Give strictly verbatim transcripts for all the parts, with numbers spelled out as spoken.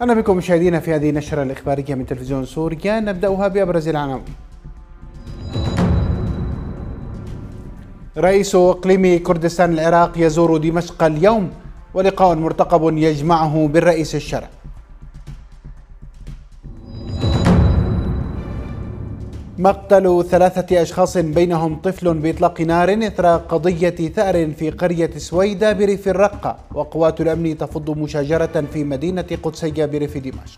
أهلا بكم مشاهدينا في هذه النشرة الإخبارية من تلفزيون سوريا، نبدأها بأبرز العناوين. رئيس إقليم كردستان العراق يزور دمشق اليوم، ولقاء مرتقب يجمعه بالرئيس الشرعي. مقتل ثلاثة أشخاص بينهم طفل بإطلاق نار إثر قضية ثأر في قرية سويدة بريف الرقة، وقوات الأمن تفض مشاجرة في مدينة قدسية بريف دمشق.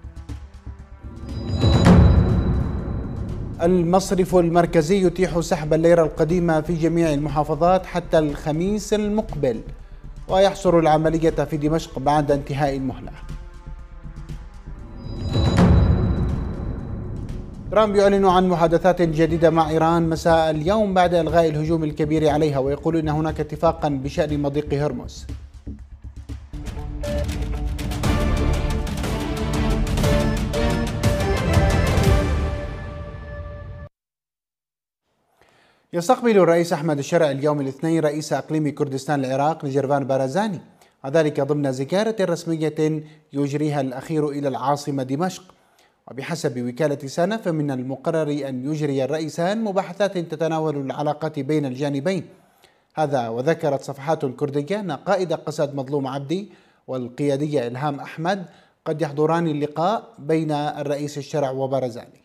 المصرف المركزي يتيح سحب الليرة القديمة في جميع المحافظات حتى الخميس المقبل، ويحصر العملية في دمشق بعد انتهاء المهلة. ترامب يعلن عن محادثات جديدة مع إيران مساء اليوم بعد إلغاء الهجوم الكبير عليها، ويقول إن هناك اتفاقا بشأن مضيق هرمز. يستقبل الرئيس أحمد الشرع اليوم الاثنين رئيس إقليم كردستان العراق نجيرفان بارزاني، وذلك ضمن زيارة رسمية يجريها الأخير إلى العاصمة دمشق. وبحسب وكالة سانا فمن المقرر أن يجري الرئيسان مباحثات تتناول العلاقات بين الجانبين. هذا وذكرت صفحات كردية أن قائد قسد مظلوم عبدي والقيادية إلهام أحمد قد يحضران اللقاء بين الرئيس الشرع وبارزاني.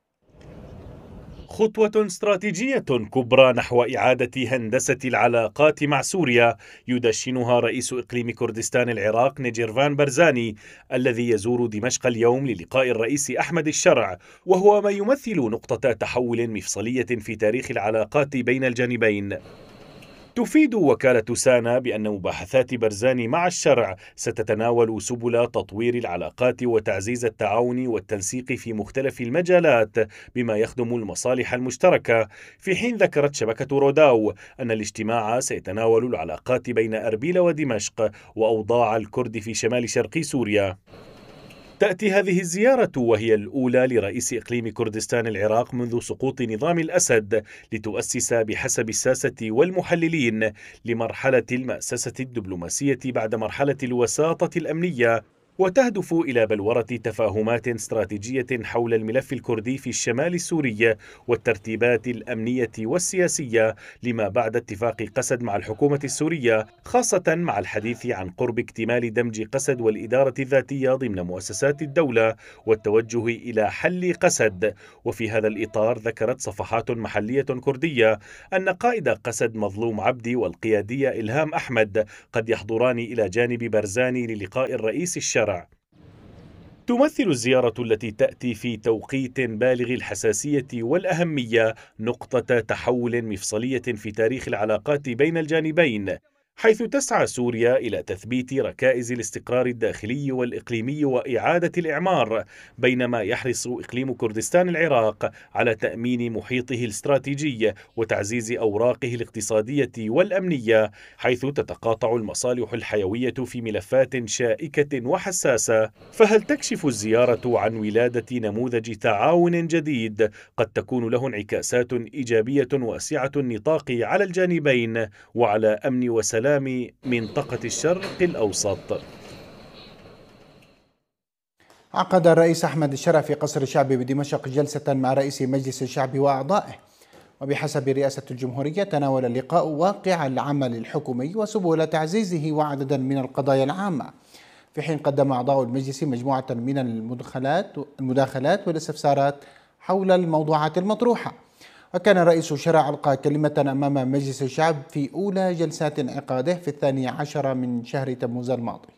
خطوة استراتيجية كبرى نحو إعادة هندسة العلاقات مع سوريا يدشنها رئيس إقليم كردستان العراق نجيرفان بارزاني، الذي يزور دمشق اليوم للقاء الرئيس أحمد الشرع، وهو ما يمثل نقطة تحول مفصلية في تاريخ العلاقات بين الجانبين. تفيد وكالة سانا بأن مباحثات بارزاني مع الشرع ستتناول سبل تطوير العلاقات وتعزيز التعاون والتنسيق في مختلف المجالات بما يخدم المصالح المشتركة، في حين ذكرت شبكة روداو أن الاجتماع سيتناول العلاقات بين أربيل ودمشق وأوضاع الكرد في شمال شرق سوريا. تأتي هذه الزيارة وهي الأولى لرئيس إقليم كردستان العراق منذ سقوط نظام الأسد، لتؤسس بحسب الساسة والمحللين لمرحلة المأسسة الدبلوماسية بعد مرحلة الوساطة الأمنية، وتهدف إلى بلورة تفاهمات استراتيجية حول الملف الكردي في الشمال السوري والترتيبات الأمنية والسياسية لما بعد اتفاق قسد مع الحكومة السورية، خاصة مع الحديث عن قرب اكتمال دمج قسد والإدارة الذاتية ضمن مؤسسات الدولة والتوجه إلى حل قسد. وفي هذا الإطار ذكرت صفحات محلية كردية أن قائد قسد مظلوم عبدي والقيادية إلهام أحمد قد يحضران إلى جانب بارزاني للقاء الرئيس الشرع. تمثل الزيارة التي تأتي في توقيت بالغ الحساسية والأهمية نقطة تحول مفصلية في تاريخ العلاقات بين الجانبين، حيث تسعى سوريا إلى تثبيت ركائز الاستقرار الداخلي والإقليمي وإعادة الإعمار، بينما يحرص إقليم كردستان العراق على تأمين محيطه الاستراتيجي وتعزيز أوراقه الاقتصادية والأمنية، حيث تتقاطع المصالح الحيوية في ملفات شائكة وحساسة. فهل تكشف الزيارة عن ولادة نموذج تعاون جديد قد تكون له انعكاسات إيجابية واسعة النطاق على الجانبين وعلى أمن وسلام منطقة الشرق الأوسط؟ عقد الرئيس أحمد الشرع في قصر الشعب بدمشق جلسة مع رئيس مجلس الشعب وأعضائه، وبحسب رئاسة الجمهورية تناول اللقاء واقع العمل الحكومي وسبل تعزيزه وعددا من القضايا العامة، في حين قدم أعضاء المجلس مجموعة من المداخلات المداخلات والاستفسارات حول الموضوعات المطروحة. وكان رئيس الشرع ألقى كلمة أمام مجلس الشعب في أولى جلسات انعقاده في الثاني عشر من شهر تموز الماضي.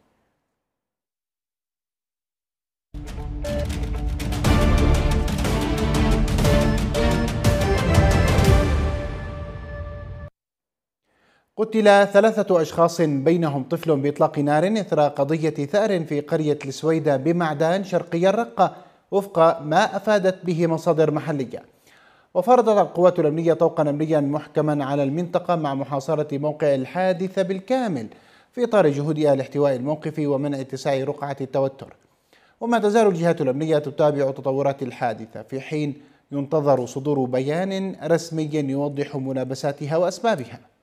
قتل ثلاثة أشخاص بينهم طفل بإطلاق نار إثر قضية ثأر في قرية السويدة بمعدان شرقي الرقة، وفق ما أفادت به مصادر محلية. وفرضت القوات الأمنية طوقا أمنيا محكما على المنطقة مع محاصرة موقع الحادثة بالكامل في إطار جهودها لاحتواء الموقف ومنع اتساع رقعة التوتر. وما تزال الجهات الأمنية تتابع تطورات الحادثة، في حين ينتظر صدور بيان رسمي يوضح ملابساتها وأسبابها.